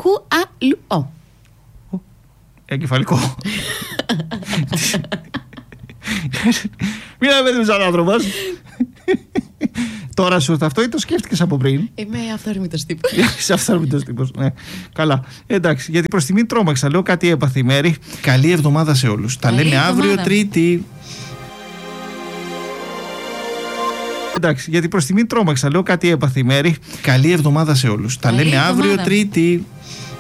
Κουαλουό. Εγκεφαλικό. Μην αμέτρησες σαν άνθρωπος. Τώρα σου αυτό ή το σκέφτηκες από πριν? Είμαι αυθόρμητος τύπος. Είσαι αυθόρμητος τύπος, ναι. Καλά. Εντάξει, γιατί προς τιμήν τρόμαξα. Λέω κάτι έπαθε η Μέρη. Καλή εβδομάδα σε όλους. Τα λέμε αύριο Τρίτη. Εντάξει, γιατί προς τιμήν τρόμαξα. Λέω κάτι έπαθε η Μέρη. Καλή εβδομάδα σε όλους. Τα λέμε αύριο Τρίτη.